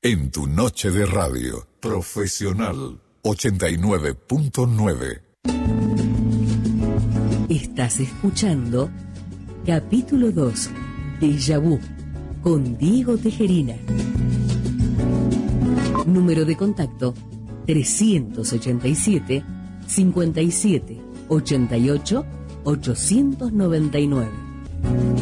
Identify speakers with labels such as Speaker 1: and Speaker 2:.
Speaker 1: En tu noche de radio, Profesional 89.9.
Speaker 2: Estás escuchando capítulo 2, Déjà Vu, con Diego Tejerina. Número de contacto 387 57 88 899.